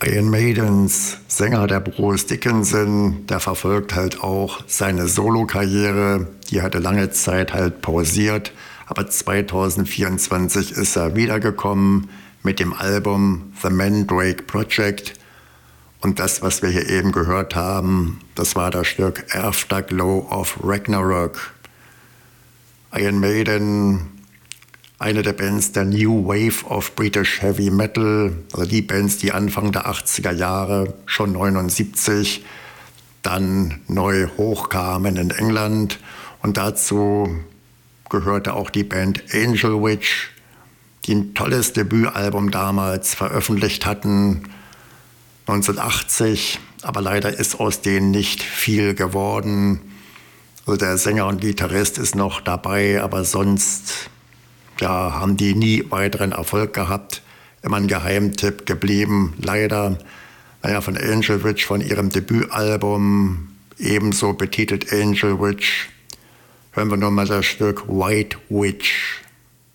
Iron Maidens Sänger, der Bruce Dickinson, der verfolgt halt auch seine Solokarriere. Die hatte lange Zeit halt pausiert, aber 2024 ist er wiedergekommen mit dem Album The Mandrake Project. Und das, was wir hier eben gehört haben, das war das Stück Afterglow of Ragnarok. Iron Maiden, eine der Bands der New Wave of British Heavy Metal, also die Bands, die Anfang der 80er Jahre, schon 79, dann neu hochkamen in England. Und dazu gehörte auch die Band Angel Witch, die ein tolles Debütalbum damals veröffentlicht hatten, 1980, aber leider ist aus denen nicht viel geworden. Also der Sänger und Gitarrist ist noch dabei, aber sonst haben die nie weiteren Erfolg gehabt. Immer ein Geheimtipp geblieben, leider. Von Angel Witch, von ihrem Debütalbum, ebenso betitelt Angel Witch, hören wir nochmal das Stück White Witch.